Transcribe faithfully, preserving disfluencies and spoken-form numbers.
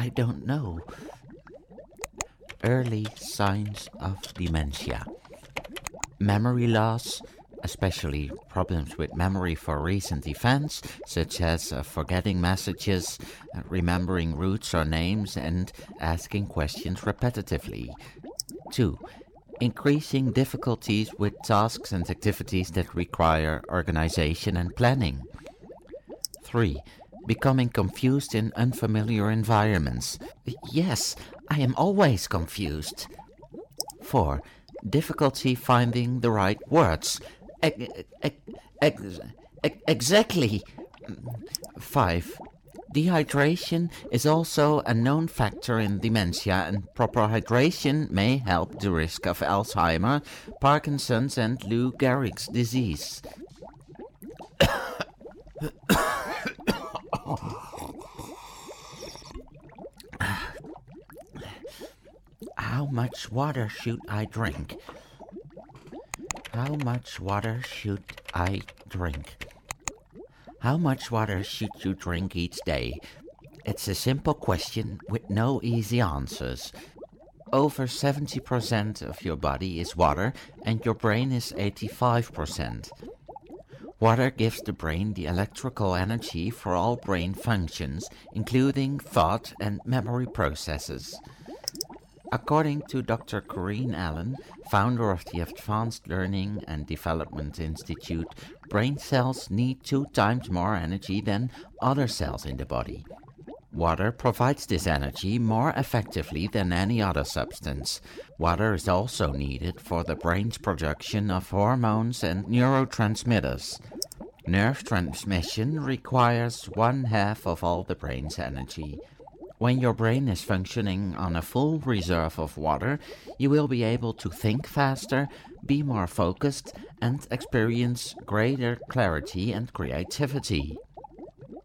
I don't know. Early signs of dementia. Memory loss, especially problems with memory for recent events, such as uh, forgetting messages, uh, remembering routes or names, and asking questions repetitively. two. Increasing difficulties with tasks and activities that require organization and planning. three. Becoming confused in unfamiliar environments. Yes, I am always confused. four. Difficulty finding the right words. Ex- ex- ex- ex- exactly. five. Dehydration is also a known factor in dementia, and proper hydration may help the risk of Alzheimer, Parkinson's, and Lou Gehrig's disease. How much water should I drink? How much water should I drink? How much water should you drink each day? It's a simple question with no easy answers. Over seventy percent of your body is water and your brain is eighty-five percent. Water gives the brain the electrical energy for all brain functions, including thought and memory processes. According to Doctor Corinne Allen, founder of the Advanced Learning and Development Institute, brain cells need two times more energy than other cells in the body. Water provides this energy more effectively than any other substance. Water is also needed for the brain's production of hormones and neurotransmitters. Nerve transmission requires one half of all the brain's energy. When your brain is functioning on a full reserve of water, you will be able to think faster, be more focused, and experience greater clarity and creativity.